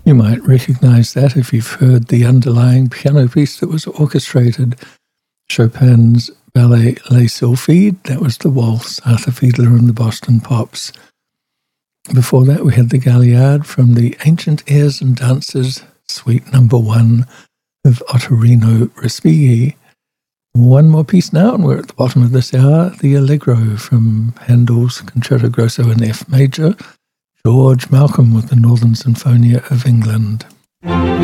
You might recognize that if you've heard the underlying piano piece that was orchestrated, Chopin's ballet Les Sylphides. That was the waltz, Arthur Fiedler and the Boston Pops. Before that, we had the Galliard from the Ancient Airs and Dances, Suite Number 1 of Ottorino Respighi. One more piece now, and we're at the bottom of this hour, the Allegro from Handel's Concerto Grosso in F major, George Malcolm with the Northern Sinfonia of England.